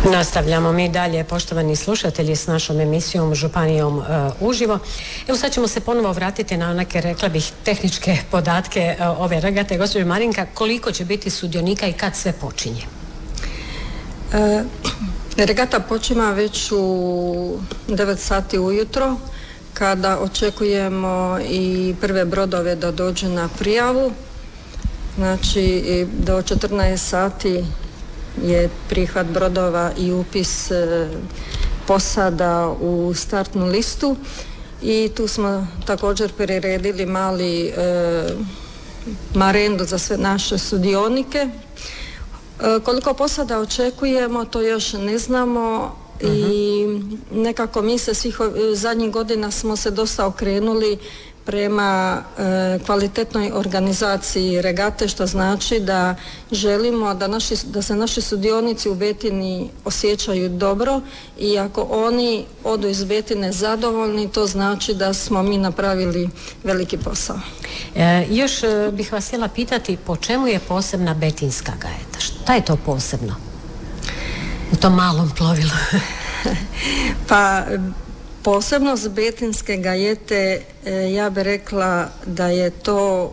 Nastavljamo mi dalje, poštovani slušatelji, s našom emisijom Županijom uživo. Evo sad ćemo se ponovo vratiti na neke, rekla bih, tehničke podatke ove regate. Gospođo Marinka, koliko će biti sudionika i kad sve počinje? Regata počima već u 9 sati ujutro, kada očekujemo i prve brodove da dođu na prijavu. Znači, do 14 sati je prihvat brodova i upis posada u startnu listu i tu smo također priredili mali marendu za sve naše sudionike. Koliko posada očekujemo, to još ne znamo i nekako mi se svih zadnjih godina smo se dosta okrenuli prema kvalitetnoj organizaciji regate, što znači da želimo da se naši sudionici u Betini osjećaju dobro i ako oni odu iz Betine zadovoljni, to znači da smo mi napravili veliki posao. Još bih vas htjela pitati, po čemu je posebna betinska gajeta? Šta je to posebno u tom malom plovilu? Pa posebnost betinske gajete, ja bih rekla da je to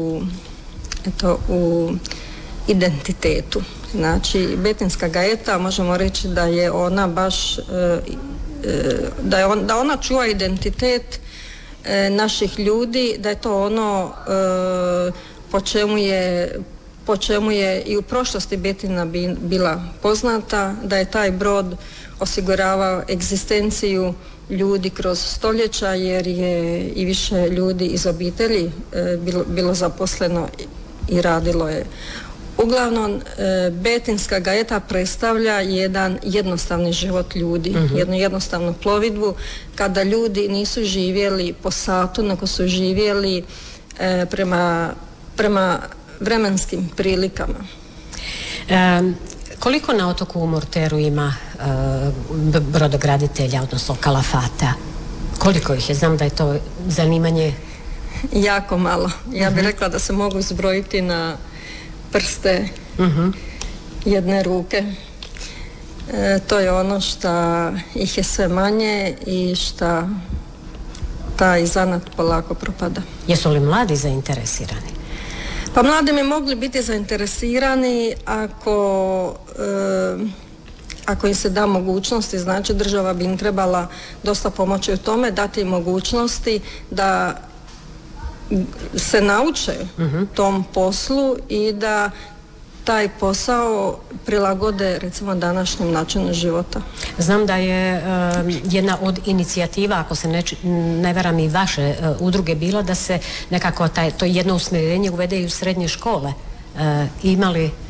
u identitetu. Znači, betinska gajeta, možemo reći da je ona baš, da ona čuva identitet naših ljudi, da je to ono po čemu je i u prošlosti Betina bila poznata, da je taj brod osiguravao egzistenciju ljudi kroz stoljeća, jer je i više ljudi iz obitelji bilo zaposleno i radilo je. Uglavnom, betinska gajeta predstavlja jedan jednostavni život ljudi, jednu jednostavnu plovidbu, kada ljudi nisu živjeli po satu, nego su živjeli prema vremenskim prilikama. Koliko na otoku u Murteru ima brodograditelja, odnosno kalafata? Koliko ih je? Znam da je to zanimanje jako malo. Ja bih rekla da se mogu zbrojiti na prste jedne ruke. To je ono što ih je sve manje i što taj zanat polako propada. Jesu li mladi zainteresirani? Pa mladi bi mogli biti zainteresirani ako im se da mogućnosti, znači država bi im trebala dosta pomoći u tome, dati im mogućnosti da se nauče tom poslu i da taj posao prilagode recimo današnjem načinu života. Znam da je jedna od inicijativa, ako se ne varam i vaše udruge, bila da se nekako to jedno usmjerenje uvede i u srednje škole. Ima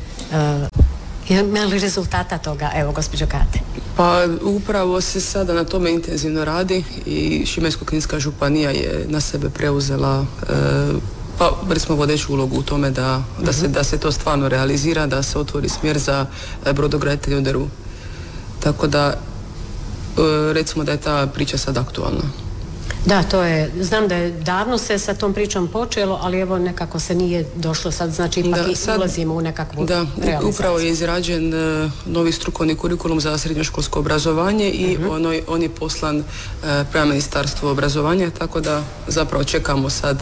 li rezultata toga? Evo, gospođo Kate. Pa upravo se sada na tome intenzivno radi i Šibensko-kninska županija je na sebe preuzela recimo vodeću ulogu u tome da se to stvarno realizira, da se otvori smjer za brodograditelje u drvu. Tako da recimo da je ta priča sad aktualna. Da, znam da je davno se sa tom pričom počelo, ali evo nekako se nije došlo sad, znači ipak ulazimo u nekakvu realizaciju. Da, upravo je izrađen novi strukovni kurikulum za srednjoškolsko obrazovanje i on je poslan prema Ministarstvu obrazovanja, tako da zapravo čekamo sad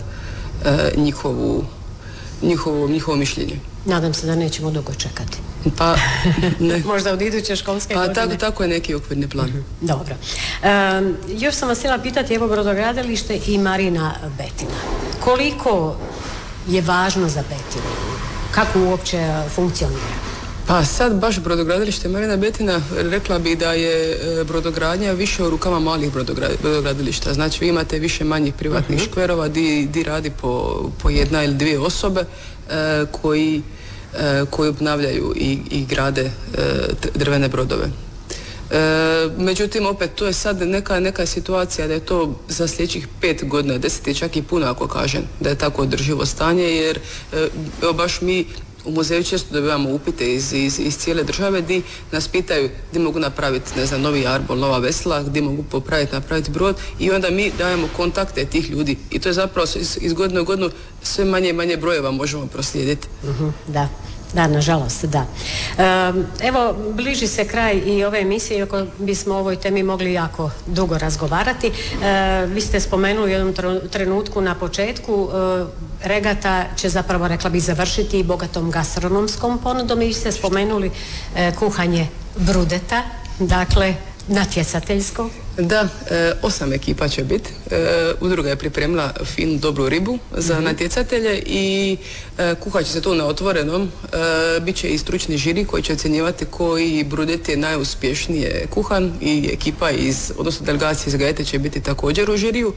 njihovo mišljenje. Nadam se da nećemo dugo čekati. Pa ne. Možda od iduće školske godine. Tako je neki okvirni plan. Dobro. Još sam vas htjela pitati, evo, brodogradilište i Marina Betina. Koliko je važno za Betinu? Kako uopće funkcionira? Pa sad baš brodogradilište Marina Betina, rekla bih da je brodogradnja više u rukama malih brodogradilišta. Znači vi imate više manjih privatnih škverova di radi po jedna ili dvije osobe koji obnavljaju i grade drvene brodove. Međutim, opet, to je sad neka situacija da je to za sljedećih 5 godina, 10 je čak i puno ako kažem, da je tako održivo stanje, jer baš mi u muzeju često dobivamo upite iz cijele države di nas pitaju gdje mogu napraviti, ne znam, novi arbol, nova vesla, gdje mogu napraviti brod i onda mi dajemo kontakte tih ljudi i to je zapravo iz godine u godinu sve manje i manje brojeva možemo proslijediti. Da. Da, nažalost, da. Evo, bliži se kraj i ove emisije, iako bismo o ovoj temi mogli jako dugo razgovarati. Vi ste spomenuli u jednom trenutku na početku, regata će zapravo, rekla bih, završiti i bogatom gastronomskom ponudom i vi ste spomenuli kuhanje brudeta, dakle, natjecateljsko. Da, 8 ekipa će biti. Udruga je pripremila finu, dobru ribu za natjecatelje i kuhat će se to na otvorenom. Biće i stručni žiri koji će ocjenjivati koji brudet je najuspješnije kuhan i ekipa odnosno delegacija iz Gajete će biti također u žiriju.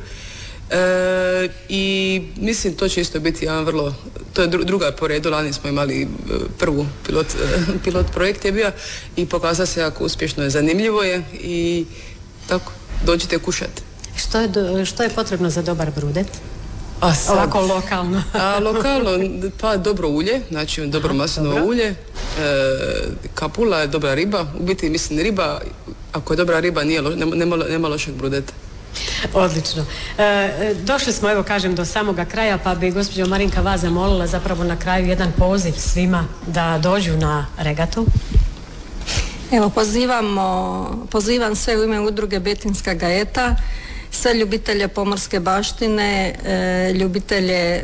I mislim to će isto biti jedan to je druga po redu, lani smo imali prvu pilot projekt je bio i pokazao se jako uspješno, zanimljivo je i tako, dođite kušati. Što je potrebno za dobar brudet? Ovako lokalno. Lokalno, pa dobro ulje, znači dobro maslinovo ulje, kapula je dobra riba, u biti mislim riba, ako je dobra riba nema lošeg brudeta. Odlično. Došli smo, evo kažem, do samoga kraja, pa bi gospođo Marinka vas zamolila zapravo na kraju jedan poziv svima da dođu na regatu. Evo, pozivam sve u ime udruge Betinska Gajeta, sve ljubitelje pomorske baštine, ljubitelje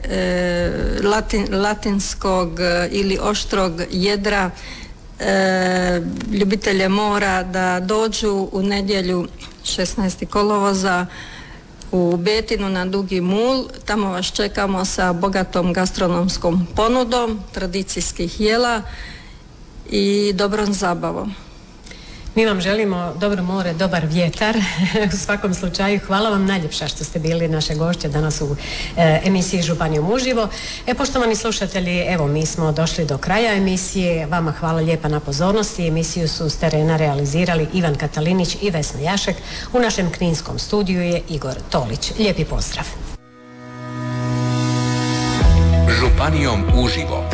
latinskog ili oštrog jedra, ljubitelje mora da dođu u nedjelju 16. kolovoza u Betinu na Dugi Mul. Tamo vas čekamo sa bogatom gastronomskom ponudom tradicijskih jela i dobrom zabavom. Mi vam želimo dobro more, dobar vjetar. U svakom slučaju, hvala vam najljepša što ste bili naše gošće danas u emisiji Županijom uživo. Poštovani slušatelji, evo mi smo došli do kraja emisije. Vama hvala lijepa na pozornosti. Emisiju su s terena realizirali Ivan Katalinić i Vesna Jašek. U našem kninskom studiju je Igor Tolić. Lijepi pozdrav. Županijom uživo.